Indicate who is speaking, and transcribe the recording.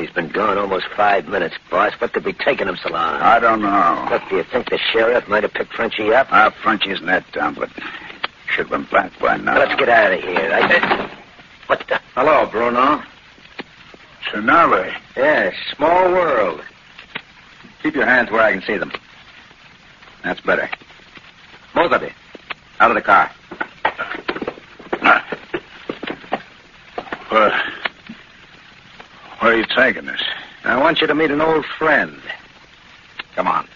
Speaker 1: He's been gone almost 5 minutes, boss. What could be taking him so long?
Speaker 2: I don't know.
Speaker 1: Look, do you think the sheriff might have picked Frenchie up?
Speaker 2: Frenchie isn't that dumb, but should have been back by now.
Speaker 1: Let's get out of here. What the...
Speaker 3: Hello, Bruno.
Speaker 2: Sonale.
Speaker 3: Yes, small world. Keep your hands where I can see them. That's better. Both of you. Out of the car.
Speaker 2: Where are you taking us?
Speaker 3: I want you to meet an old friend. Come on.